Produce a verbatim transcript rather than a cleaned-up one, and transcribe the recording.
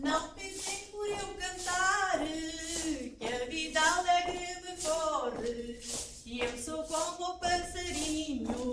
Não pensem por eu cantar que a vida alegre me corre, e eu sou como o passarinho